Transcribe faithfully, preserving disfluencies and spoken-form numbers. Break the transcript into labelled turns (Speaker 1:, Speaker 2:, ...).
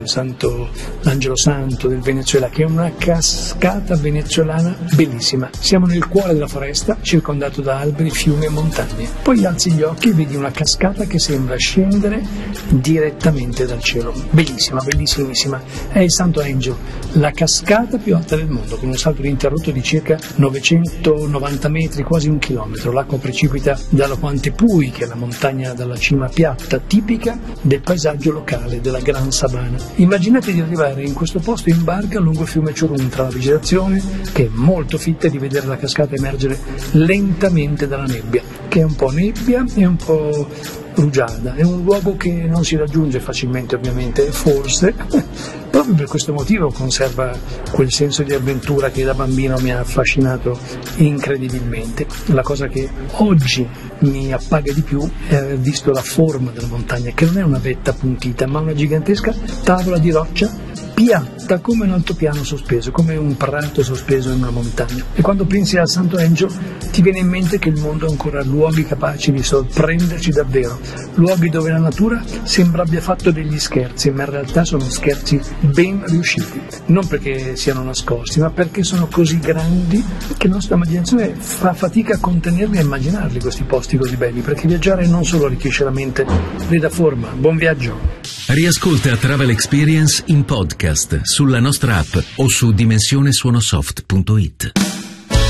Speaker 1: Santo, l'Angelo Santo del Venezuela, che è una cascata venezuelana bellissima. Siamo nel cuore della foresta, circondato da alberi, fiumi e montagne. Poi alzi gli occhi e vedi una cascata che sembra scendere direttamente dal cielo. Bellissima, bellissimissima. È il Santo Angel, la cascata più alta del mondo, con un salto ininterrotto di circa novecentonovanta metri, quasi un chilometro. L'acqua precipita dalla Huantepui, che è la montagna dalla cima piatta, tipica del paesaggio locale della Gran Sabana. Immaginate di arrivare in questo posto in barca lungo il fiume Chorun, tra la vegetazione, che è molto fitta, e di vedere la cascata emergere lentamente dalla nebbia, che è un po' nebbia e un po' rugiada. È un luogo che non si raggiunge facilmente, ovviamente, e forse proprio per questo motivo conserva quel senso di avventura che da bambino mi ha affascinato incredibilmente. La cosa che oggi mi appaga di più è aver visto la forma della montagna, che non è una vetta appuntita, ma una gigantesca tavola di roccia piatta come un altopiano sospeso, come un prato sospeso in una montagna. E quando pensi al Santo Angel ti viene in mente che il mondo ha ancora luoghi capaci di sorprenderci davvero, luoghi dove la natura sembra abbia fatto degli scherzi, ma in realtà sono scherzi ben riusciti, non perché siano nascosti, ma perché sono così grandi che la nostra immaginazione fa fatica a contenerli e a immaginarli, questi posti così belli, perché viaggiare non solo arricchisce la mente, le dà forma. Buon viaggio!
Speaker 2: Riascolta Travel Experience in podcast sulla nostra app o su dimensione suonosoft punto it.